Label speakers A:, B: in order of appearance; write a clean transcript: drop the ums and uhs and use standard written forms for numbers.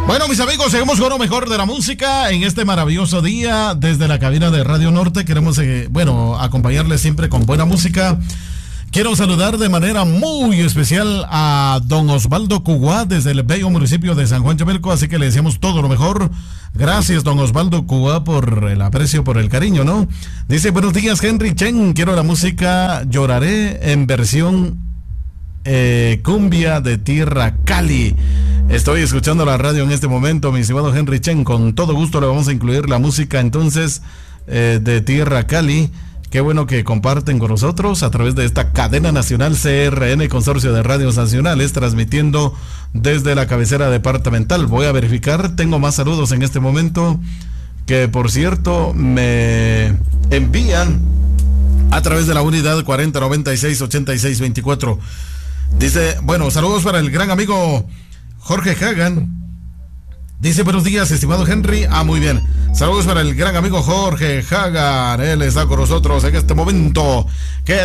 A: Bueno, mis amigos, seguimos con lo mejor de la música en este maravilloso día desde la cabina de Radio Norte. Queremos, acompañarles siempre con buena música. Quiero saludar de manera muy especial a don Osvaldo Cugua desde el bello municipio de San Juan Chamelco, así que le deseamos todo lo mejor. Gracias, don Osvaldo Cugua, por el aprecio, por el cariño, ¿no? Dice, buenos días, Henry Chen, quiero la música Lloraré en versión cumbia de Tierra Cali. Estoy escuchando la radio en este momento, mi estimado Henry Chen. Con todo gusto le vamos a incluir la música entonces de Tierra Cali. Qué bueno que comparten con nosotros a través de esta cadena nacional CRN, Consorcio de Radios Nacionales, transmitiendo desde la cabecera departamental. Voy a verificar, tengo más saludos en este momento, que por cierto me envían a través de la unidad 4096-8624. Dice, bueno, saludos para el gran amigo Jorge Hagan. Dice, buenos días, estimado Henry. Muy bien. Saludos para el gran amigo Jorge Hagan. Él está con nosotros en este momento. Que